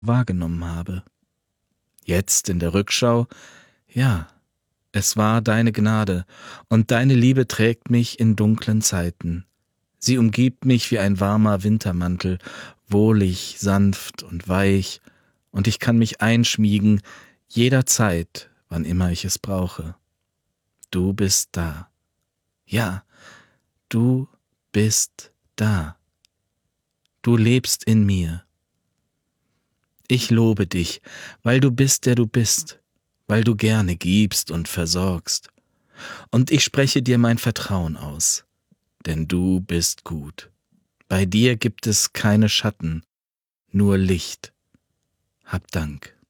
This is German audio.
wahrgenommen habe. Jetzt in der Rückschau, ja, es war deine Gnade, und deine Liebe trägt mich in dunklen Zeiten. Sie umgibt mich wie ein warmer Wintermantel, wohlig, sanft und weich, und ich kann mich einschmiegen, jederzeit, wann immer ich es brauche. Du bist da. Ja, du bist da. Du lebst in mir. Ich lobe dich, weil du bist, der du bist, weil du gerne gibst und versorgst. Und ich spreche dir mein Vertrauen aus, denn du bist gut. Bei dir gibt es keine Schatten, nur Licht. Hab Dank.